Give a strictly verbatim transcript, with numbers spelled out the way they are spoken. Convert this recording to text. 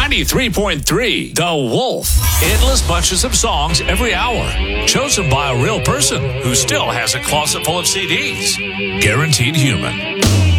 ninety-three point three The Wolf. Endless bunches of songs every hour. Chosen by a real person who still has a closet full of C Ds. Guaranteed human.